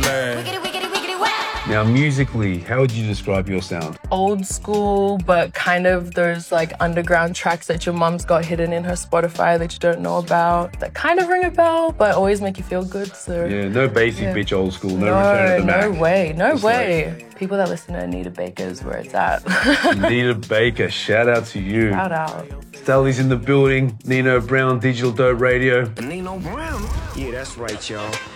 Now, musically, how would you describe your sound? Old school, but kind of those like underground tracks that your mom's got hidden in her Spotify that you don't know about, that kind of ring a bell, but always make you feel good. So yeah, no basic bitch old school, no Return of the Mac. No way, no way. People that listen to Anita Baker is where it's at. Anita Baker, shout out to you. Shout out. Stelly's in the building, Nino Brown, Digital Dope Radio. Nino Brown? Yeah, that's right, y'all.